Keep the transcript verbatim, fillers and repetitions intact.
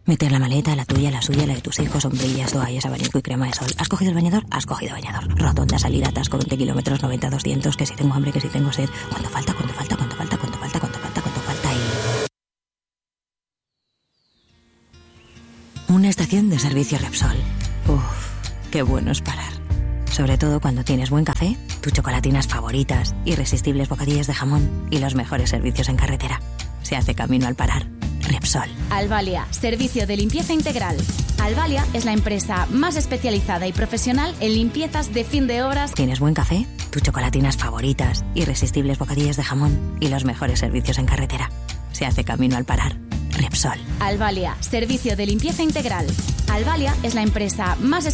Meter la maleta, la tuya, la suya, la de tus hijos, sombrillas, toallas, abanico y crema de sol. ¿Has cogido el bañador? Has cogido bañador. Rotonda, salida, atasco, veinte kilómetros, noventa, doscientos, que si tengo hambre, que si tengo sed. ¿Cuánto falta? ¿Cuánto falta? ¿Cuánto falta? ¿Cuánto falta? ¿Cuánto falta? ¿Cuánto falta? Y... Una estación de servicio Repsol. Uff, qué bueno es parar. Sobre todo cuando tienes buen café, tus chocolatinas favoritas, irresistibles bocadillos de jamón y los mejores servicios en carretera. Se hace camino al parar. Repsol. Albalia, servicio de limpieza integral. Albalia es la empresa más especializada y profesional en limpiezas de fin de obras. ¿Tienes buen café? Tus chocolatinas favoritas, irresistibles bocadillos de jamón y los mejores servicios en carretera. Se hace camino al parar. Repsol. Albalia, servicio de limpieza integral. Albalia es la empresa más